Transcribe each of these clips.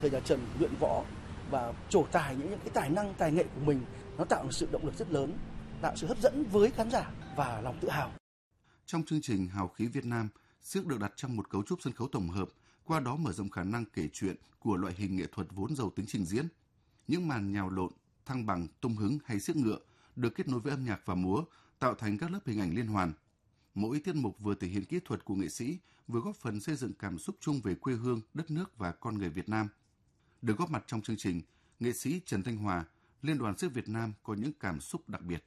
Thầy nhà Trần luyện võ và trổ tài những cái tài năng, tài nghệ của mình, nó tạo một sự động lực rất lớn, tạo sự hấp dẫn với khán giả và lòng tự hào. Trong chương trình Hào khí Việt Nam, xiếc được đặt trong một cấu trúc sân khấu tổng hợp, qua đó mở rộng khả năng kể chuyện của loại hình nghệ thuật vốn giàu tính trình diễn. Những màn nhào lộn, thăng bằng, tung hứng hay xiếc ngựa được kết nối với âm nhạc và múa, tạo thành các lớp hình ảnh liên hoàn. Mỗi tiết mục vừa thể hiện kỹ thuật của nghệ sĩ, vừa góp phần xây dựng cảm xúc chung về quê hương, đất nước và con người Việt Nam. Được góp mặt trong chương trình, nghệ sĩ Trần Thanh Hòa, Liên đoàn Xiếc Việt Nam có những cảm xúc đặc biệt.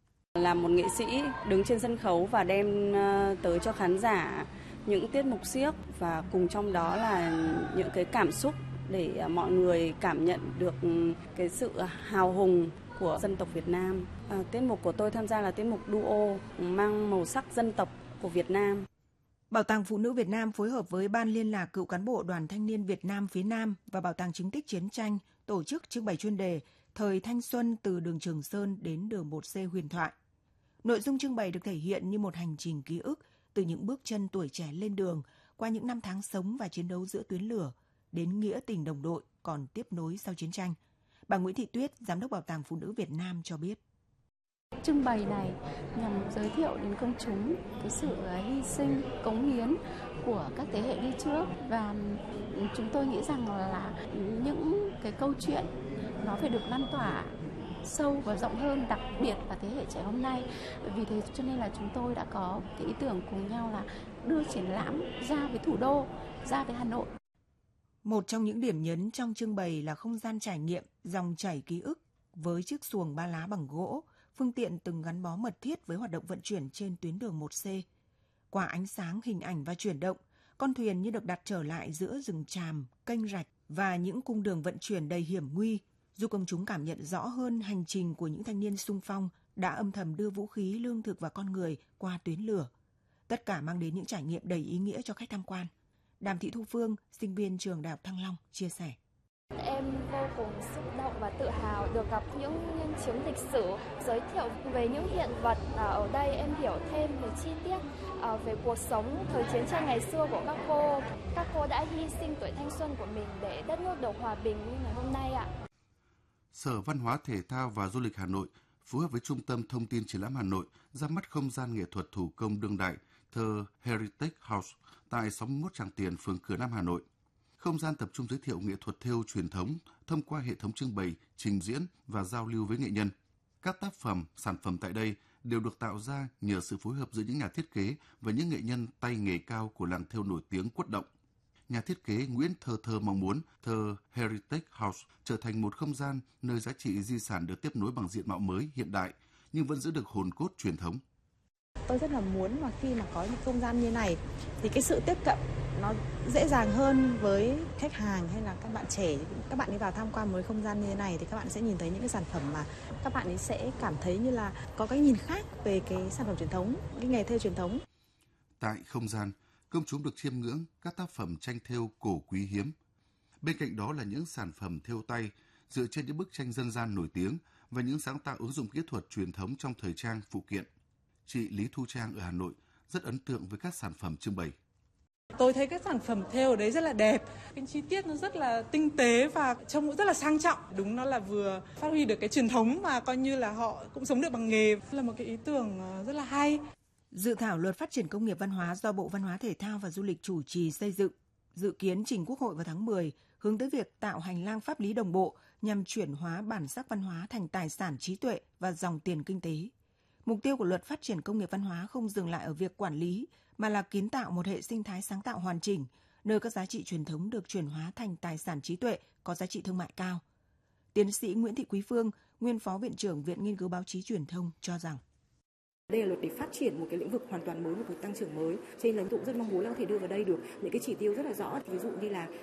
Là một nghệ sĩ đứng trên sân khấu và đem tới cho khán giả những tiết mục xiếc và cùng trong đó là những cái cảm xúc để mọi người cảm nhận được cái sự hào hùng của dân tộc Việt Nam. Tiết mục của tôi tham gia là tiết mục duo mang màu sắc dân tộc của Việt Nam. Bảo tàng Phụ nữ Việt Nam phối hợp với Ban Liên lạc Cựu cán bộ Đoàn Thanh niên Việt Nam phía Nam và Bảo tàng Chứng tích Chiến tranh tổ chức trưng bày chuyên đề Thời thanh xuân từ đường Trường Sơn đến đường 1C huyền thoại. Nội dung trưng bày được thể hiện như một hành trình ký ức từ những bước chân tuổi trẻ lên đường qua những năm tháng sống và chiến đấu giữa tuyến lửa đến nghĩa tình đồng đội còn tiếp nối sau chiến tranh. Bà Nguyễn Thị Tuyết, Giám đốc Bảo tàng Phụ nữ Việt Nam cho biết. Trưng bày này nhằm giới thiệu đến công chúng cái sự hy sinh, cống hiến của các thế hệ đi trước và chúng tôi nghĩ rằng là những cái câu chuyện nó phải được lan tỏa sâu và rộng hơn, đặc biệt là thế hệ trẻ hôm nay. Vì thế cho nên là chúng tôi đã có cái ý tưởng cùng nhau là đưa triển lãm ra với thủ đô, ra với Hà Nội. Một trong những điểm nhấn trong trưng bày là không gian trải nghiệm dòng chảy ký ức với chiếc xuồng ba lá bằng gỗ, phương tiện từng gắn bó mật thiết với hoạt động vận chuyển trên tuyến đường 1C. Qua ánh sáng, hình ảnh và chuyển động, con thuyền như được đặt trở lại giữa rừng tràm, kênh rạch và những cung đường vận chuyển đầy hiểm nguy, giúp công chúng cảm nhận rõ hơn hành trình của những thanh niên xung phong đã âm thầm đưa vũ khí, lương thực và con người qua tuyến lửa. Tất cả mang đến những trải nghiệm đầy ý nghĩa cho khách tham quan. Đàm Thị Thu Phương, sinh viên trường Đại học Thăng Long, chia sẻ. Em vô cùng xúc động và tự hào được gặp những nhân chứng lịch sử, giới thiệu về những hiện vật. Ở đây em hiểu thêm về chi tiết về cuộc sống thời chiến tranh ngày xưa của các cô. Các cô đã hy sinh tuổi thanh xuân của mình để đất nước được hòa bình như ngày hôm nay ạ. Sở Văn hóa Thể thao và Du lịch Hà Nội phối hợp với Trung tâm Thông tin Triển lãm Hà Nội ra mắt không gian nghệ thuật thủ công đương đại The Heritage House tại 61 Tràng Tiền, phường Cửa Nam, Hà Nội. Không gian tập trung giới thiệu nghệ thuật thêu truyền thống thông qua hệ thống trưng bày, trình diễn và giao lưu với nghệ nhân. Các tác phẩm, sản phẩm tại đây đều được tạo ra nhờ sự phối hợp giữa những nhà thiết kế và những nghệ nhân tay nghề cao của làng thêu nổi tiếng Quất Động. Nhà thiết kế Nguyễn Thơ mong muốn The Heritage House trở thành một không gian nơi giá trị di sản được tiếp nối bằng diện mạo mới, hiện đại, nhưng vẫn giữ được hồn cốt truyền thống. Tôi rất là muốn mà khi mà có những không gian như này thì cái sự tiếp cận nó dễ dàng hơn với khách hàng hay là các bạn trẻ. Các bạn đi vào tham quan một không gian như thế này thì các bạn sẽ nhìn thấy những cái sản phẩm mà các bạn ấy sẽ cảm thấy như là có cái nhìn khác về cái sản phẩm truyền thống, cái nghề thêu truyền thống. Tại không gian, công chúng được chiêm ngưỡng các tác phẩm tranh thêu cổ quý hiếm. Bên cạnh đó là những sản phẩm thêu tay dựa trên những bức tranh dân gian nổi tiếng và những sáng tạo ứng dụng kỹ thuật truyền thống trong thời trang phụ kiện. Chị Lý Thu Trang ở Hà Nội rất ấn tượng với các sản phẩm trưng bày. Tôi thấy các sản phẩm thêu ở đấy rất là đẹp, cái chi tiết nó rất là tinh tế và trông cũng rất là sang trọng. Đúng, nó là vừa phát huy được cái truyền thống mà coi như là họ cũng sống được bằng nghề, là một cái ý tưởng rất là hay. Dự thảo luật phát triển công nghiệp văn hóa do Bộ Văn hóa Thể thao và Du lịch chủ trì xây dựng, dự kiến trình Quốc hội vào tháng 10, hướng tới việc tạo hành lang pháp lý đồng bộ nhằm chuyển hóa bản sắc văn hóa thành tài sản trí tuệ và dòng tiền kinh tế. Mục tiêu của luật phát triển công nghiệp văn hóa không dừng lại ở việc quản lý, mà là kiến tạo một hệ sinh thái sáng tạo hoàn chỉnh, nơi các giá trị truyền thống được chuyển hóa thành tài sản trí tuệ có giá trị thương mại cao. Tiến sĩ Nguyễn Thị Quý Phương, nguyên Phó Viện trưởng Viện Nghiên cứu Báo chí Truyền thông cho rằng đây là luật để phát triển một cái lĩnh vực hoàn toàn mới, một vực tăng trưởng mới. Cho nên là tôi cũng rất mong muốn là có thể đưa vào đây được những cái chỉ tiêu rất là rõ, ví dụ như là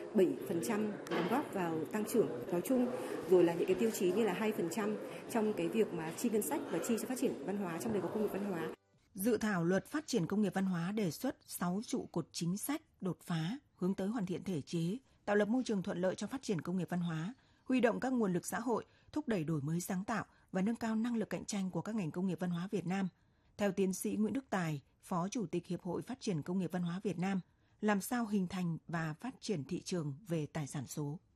7% đóng góp vào tăng trưởng nói chung, rồi là những cái tiêu chí như là 2% trong cái việc mà chi ngân sách và chi cho phát triển văn hóa, trong đấy có công nghiệp văn hóa. Dự thảo luật phát triển công nghiệp văn hóa đề xuất 6 trụ cột chính sách đột phá hướng tới hoàn thiện thể chế, tạo lập môi trường thuận lợi cho phát triển công nghiệp văn hóa, huy động các nguồn lực xã hội, thúc đẩy đổi mới sáng tạo và nâng cao năng lực cạnh tranh của các ngành công nghiệp văn hóa Việt Nam. Theo tiến sĩ Nguyễn Đức Tài, Phó Chủ tịch Hiệp hội Phát triển Công nghiệp Văn hóa Việt Nam, làm sao hình thành và phát triển thị trường về tài sản số?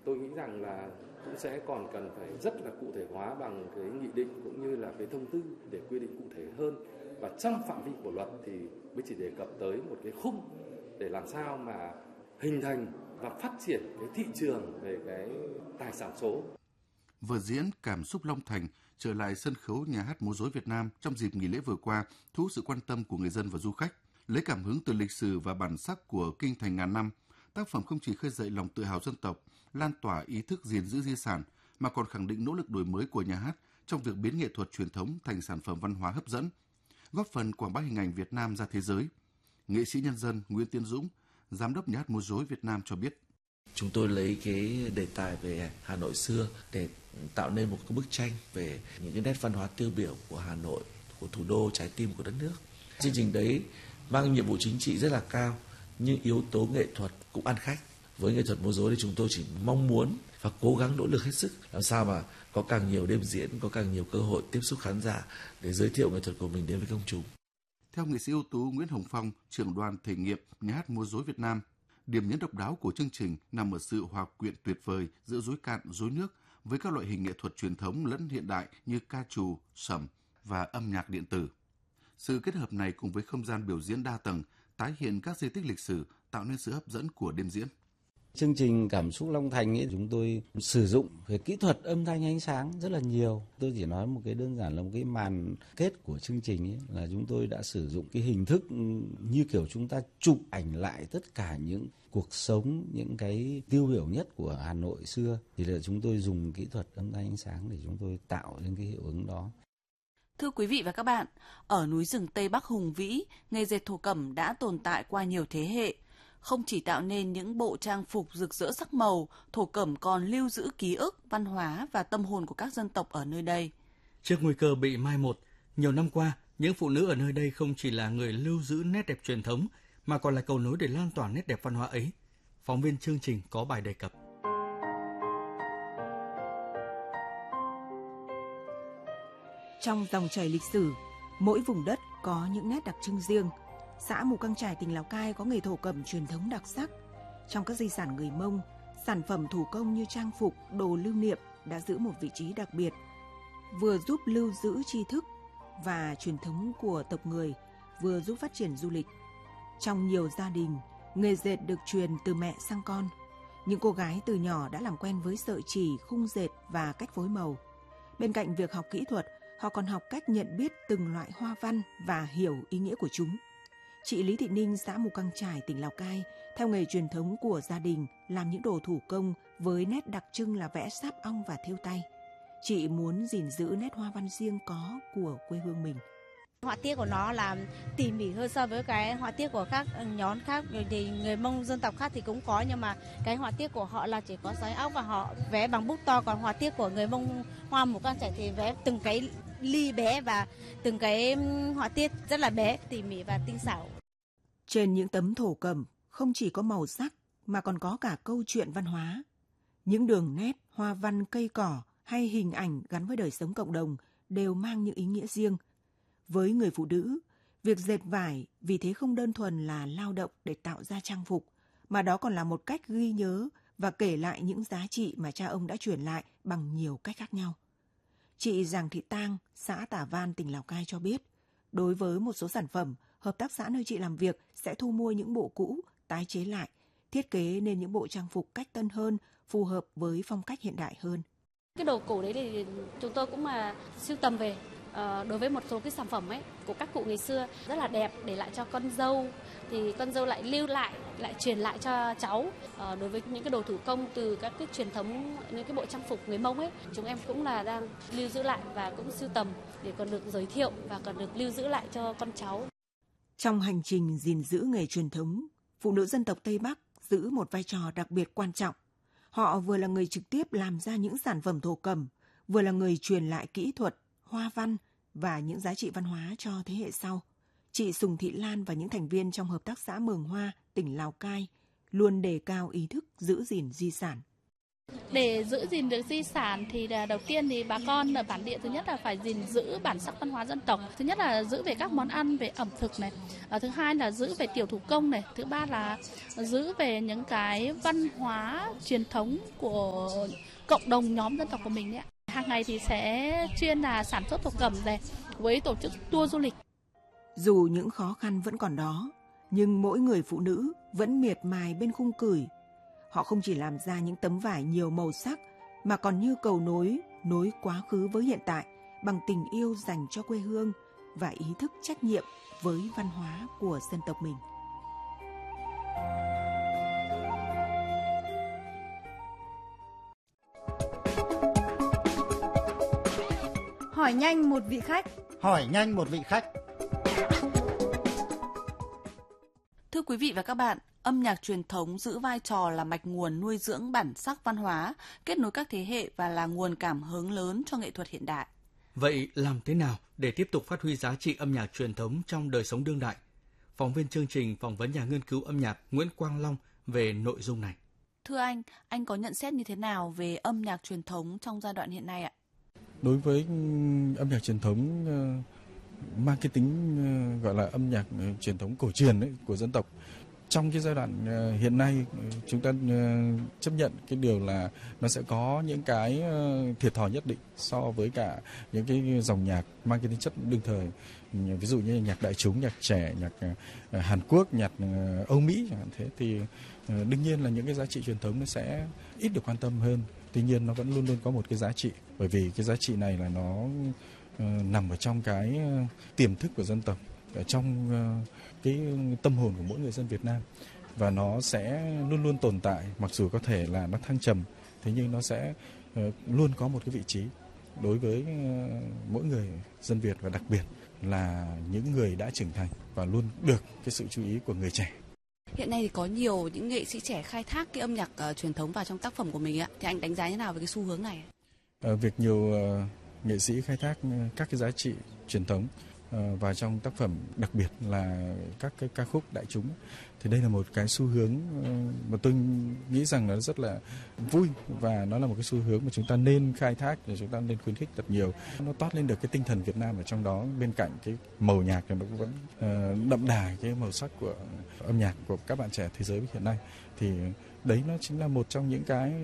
Tôi nghĩ rằng là cũng sẽ còn cần phải rất là cụ thể hóa bằng cái nghị định cũng như là cái thông tư để quy định cụ thể hơn, và trong phạm vi của luật thì mới chỉ đề cập tới một cái khung để làm sao mà hình thành và phát triển cái thị trường về cái tài sản số. Vở diễn Cảm xúc Long Thành trở lại sân khấu Nhà hát múa rối Việt Nam trong dịp nghỉ lễ vừa qua thu hút sự quan tâm của người dân và du khách. Lấy cảm hứng từ lịch sử và bản sắc của kinh thành ngàn năm, tác phẩm không chỉ khơi dậy lòng tự hào dân tộc, lan tỏa ý thức gìn giữ di sản, mà còn khẳng định nỗ lực đổi mới của nhà hát trong việc biến nghệ thuật truyền thống thành sản phẩm văn hóa hấp dẫn, góp phần quảng bá hình ảnh Việt Nam ra thế giới. Nghệ sĩ nhân dân Nguyễn Tiến Dũng, Giám đốc Nhà hát múa rối Việt Nam cho biết. Chúng tôi lấy cái đề tài về Hà Nội xưa để tạo nên một cái bức tranh về những cái nét văn hóa tiêu biểu của Hà Nội, của thủ đô trái tim của đất nước. Chương trình đấy mang nhiệm vụ chính trị rất là cao, nhưng yếu tố nghệ thuật cũng ăn khách. Với nghệ thuật múa rối thì chúng tôi chỉ mong muốn và cố gắng nỗ lực hết sức làm sao mà có càng nhiều đêm diễn, có càng nhiều cơ hội tiếp xúc khán giả để giới thiệu nghệ thuật của mình đến với công chúng. Theo nghệ sĩ ưu tú Nguyễn Hồng Phong, trưởng đoàn thể nghiệm Nhà hát múa rối Việt Nam, điểm nhấn độc đáo của chương trình nằm ở sự hòa quyện tuyệt vời giữa rối cạn, rối nước với các loại hình nghệ thuật truyền thống lẫn hiện đại như ca trù, sẩm và âm nhạc điện tử. Sự kết hợp này cùng với không gian biểu diễn đa tầng, tái hiện các di tích lịch sử tạo nên sự hấp dẫn của đêm diễn. Chương trình Cảm xúc Long Thành ấy, chúng tôi sử dụng về kỹ thuật âm thanh ánh sáng rất là nhiều. Tôi chỉ nói một cái đơn giản là một cái màn kết của chương trình ấy, là chúng tôi đã sử dụng cái hình thức như kiểu chúng ta chụp ảnh lại tất cả những cuộc sống, những cái tiêu biểu nhất của Hà Nội xưa. Thì là chúng tôi dùng kỹ thuật âm thanh ánh sáng để chúng tôi tạo nên cái hiệu ứng đó. Thưa quý vị và các bạn, ở núi rừng Tây Bắc hùng vĩ, nghề dệt thổ cẩm đã tồn tại qua nhiều thế hệ. Không chỉ tạo nên những bộ trang phục rực rỡ sắc màu, thổ cẩm còn lưu giữ ký ức, văn hóa và tâm hồn của các dân tộc ở nơi đây. Trước nguy cơ bị mai một, nhiều năm qua, những phụ nữ ở nơi đây không chỉ là người lưu giữ nét đẹp truyền thống, mà còn là cầu nối để lan tỏa nét đẹp văn hóa ấy. Phóng viên chương trình có bài đề cập. Trong dòng chảy lịch sử, mỗi vùng đất có những nét đặc trưng riêng. Xã Mù Căng Chải, tỉnh Lào Cai có nghề thổ cẩm truyền thống đặc sắc. Trong các di sản người Mông, sản phẩm thủ công như trang phục, đồ lưu niệm đã giữ một vị trí đặc biệt, vừa giúp lưu giữ tri thức và truyền thống của tộc người, vừa giúp phát triển du lịch. Trong nhiều gia đình, nghề dệt được truyền từ mẹ sang con. Những cô gái từ nhỏ đã làm quen với sợi chỉ, khung dệt và cách phối màu. Bên cạnh việc học kỹ thuật, họ còn học cách nhận biết từng loại hoa văn và hiểu ý nghĩa của chúng. Chị Lý Thị Ninh, xã Mù Căng Chải, tỉnh Lào Cai, theo nghề truyền thống của gia đình, làm những đồ thủ công với nét đặc trưng là vẽ sáp ong và thêu tay. Chị muốn gìn giữ nét hoa văn riêng có của quê hương mình. Họa tiết của nó là tỉ mỉ hơn so với cái họa tiết của các nhóm khác. Thì người Mông dân tộc khác thì cũng có, nhưng mà cái họa tiết của họ là chỉ có xoáy ốc và họ vẽ bằng bút to. Còn họa tiết của người Mông Hoa Mù Căng Chải thì vẽ từng cái ly bé và từng cái họa tiết rất là bé, tỉ mỉ và tinh xảo. Trên những tấm thổ cẩm không chỉ có màu sắc mà còn có cả câu chuyện văn hóa. Những đường nét, hoa văn, cây cỏ hay hình ảnh gắn với đời sống cộng đồng đều mang những ý nghĩa riêng. Với người phụ nữ, việc dệt vải vì thế không đơn thuần là lao động để tạo ra trang phục, mà đó còn là một cách ghi nhớ và kể lại những giá trị mà cha ông đã truyền lại bằng nhiều cách khác nhau. Chị Giàng Thị Tang, xã Tả Văn, tỉnh Lào Cai cho biết, đối với một số sản phẩm, hợp tác xã nơi chị làm việc sẽ thu mua những bộ cũ, tái chế lại, thiết kế nên những bộ trang phục cách tân hơn, phù hợp với phong cách hiện đại hơn. Cái đồ cổ đấy thì chúng tôi cũng mà sưu tầm về. Đối với một số cái sản phẩm ấy của các cụ ngày xưa rất là đẹp, để lại cho con dâu thì con dâu lại lưu lại truyền lại cho cháu. Đối với những cái đồ thủ công từ các cái truyền thống, những cái bộ trang phục người Mông ấy, chúng em cũng là đang lưu giữ lại và cũng sưu tầm để còn được giới thiệu và còn được lưu giữ lại cho con cháu. Trong hành trình gìn giữ nghề truyền thống, phụ nữ dân tộc Tây Bắc giữ một vai trò đặc biệt quan trọng. Họ vừa là người trực tiếp làm ra những sản phẩm thổ cẩm, vừa là người truyền lại kỹ thuật, hoa văn và những giá trị văn hóa cho thế hệ sau. Chị Sùng Thị Lan và những thành viên trong hợp tác xã Mường Hoa, tỉnh Lào Cai luôn đề cao ý thức giữ gìn di sản. Để giữ gìn được di sản thì đầu tiên thì bà con ở bản địa thứ nhất là phải gìn giữ bản sắc văn hóa dân tộc. Thứ nhất là giữ về các món ăn, về ẩm thực này. Thứ hai là giữ về tiểu thủ công này. Thứ ba là giữ về những cái văn hóa truyền thống của cộng đồng nhóm dân tộc của mình đấy. Hàng ngày thì sẽ chuyên là sản xuất thổ cẩm này với tổ chức tour du lịch. Dù những khó khăn vẫn còn đó, nhưng mỗi người phụ nữ vẫn miệt mài bên khung cửi. Họ không chỉ làm ra những tấm vải nhiều màu sắc, mà còn như cầu nối quá khứ với hiện tại bằng tình yêu dành cho quê hương và ý thức trách nhiệm với văn hóa của dân tộc mình. Hỏi nhanh một vị khách. Hỏi nhanh một vị khách. Thưa quý vị và các bạn, âm nhạc truyền thống giữ vai trò là mạch nguồn nuôi dưỡng bản sắc văn hóa, kết nối các thế hệ và là nguồn cảm hứng lớn cho nghệ thuật hiện đại. Vậy làm thế nào để tiếp tục phát huy giá trị âm nhạc truyền thống trong đời sống đương đại? Phóng viên chương trình phỏng vấn nhà nghiên cứu âm nhạc Nguyễn Quang Long về nội dung này. Thưa anh có nhận xét như thế nào về âm nhạc truyền thống trong giai đoạn hiện nay ạ? Đối với âm nhạc truyền thống mang cái tính gọi là âm nhạc truyền thống cổ truyền ấy, của dân tộc, trong cái giai đoạn hiện nay chúng ta chấp nhận cái điều là nó sẽ có những cái thiệt thòi nhất định so với cả những cái dòng nhạc mang cái tính chất đương thời, ví dụ như nhạc đại chúng, nhạc trẻ, nhạc Hàn Quốc, nhạc Âu Mỹ chẳng hạn. Thế thì đương nhiên là những cái giá trị truyền thống nó sẽ ít được quan tâm hơn. Tuy nhiên nó vẫn luôn luôn có một cái giá trị, bởi vì cái giá trị này là nó nằm ở trong cái tiềm thức của dân tộc, ở trong cái tâm hồn của mỗi người dân Việt Nam, và nó sẽ luôn luôn tồn tại, mặc dù có thể là nó thăng trầm, thế nhưng nó sẽ luôn có một cái vị trí đối với mỗi người dân Việt, và đặc biệt là những người đã trưởng thành và luôn được cái sự chú ý của người trẻ. Hiện nay thì có nhiều những nghệ sĩ trẻ khai thác cái âm nhạc truyền thống vào trong tác phẩm của mình ạ. Thì anh đánh giá như nào về cái xu hướng này? Việc nhiều nghệ sĩ khai thác các cái giá trị truyền thống vào trong tác phẩm, đặc biệt là các cái ca khúc đại chúng, thì đây là một cái xu hướng mà tôi nghĩ rằng nó rất là vui, và nó là một cái xu hướng mà chúng ta nên khai thác, và chúng ta nên khuyến khích thật nhiều. Nó toát lên được cái tinh thần Việt Nam ở trong đó, bên cạnh cái màu nhạc nó cũng vẫn đậm đà cái màu sắc của âm nhạc của các bạn trẻ thế giới hiện nay. Thì đấy nó chính là một trong những cái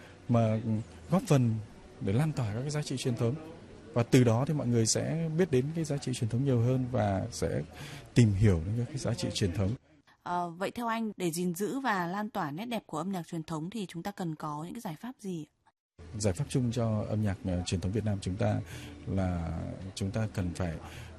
mà góp phần để lan tỏa các cái giá trị truyền thống, và từ đó thì mọi người sẽ biết đến cái giá trị truyền thống nhiều hơn và sẽ tìm hiểu những cái giá trị truyền thống. Vậy theo anh, để gìn giữ và lan tỏa nét đẹp của âm nhạc truyền thống thì chúng ta cần có những cái giải pháp gì? Giải pháp chung cho âm nhạc truyền thống Việt Nam chúng ta là chúng ta cần phải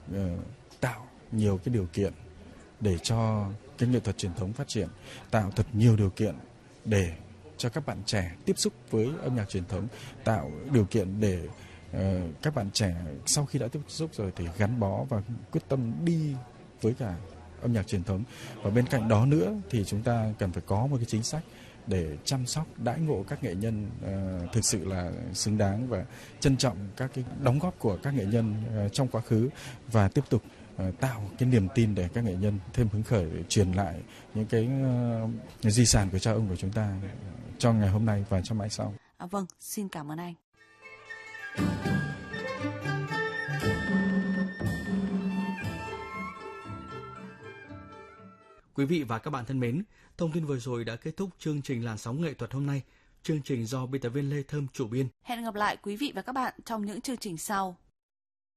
tạo nhiều cái điều kiện để cho cái nghệ thuật truyền thống phát triển, tạo thật nhiều điều kiện để cho các bạn trẻ tiếp xúc với âm nhạc truyền thống, tạo điều kiện để các bạn trẻ sau khi đã tiếp xúc rồi thì gắn bó và quyết tâm đi với cả âm nhạc truyền thống. Và bên cạnh đó nữa thì chúng ta cần phải có một cái chính sách để chăm sóc, đãi ngộ các nghệ nhân thực sự là xứng đáng, và trân trọng các cái đóng góp của các nghệ nhân trong quá khứ, và tiếp tục tạo cái niềm tin để các nghệ nhân thêm hứng khởi để truyền lại những cái di sản của cha ông của chúng ta cho ngày hôm nay và cho mãi sau. Vâng, xin cảm ơn anh. Quý vị và các bạn thân mến, thông tin vừa rồi đã kết thúc chương trình Làn sóng nghệ thuật hôm nay. Chương trình do biên tập viên Lê Thơm chủ biên. Hẹn gặp lại quý vị và các bạn trong những chương trình sau.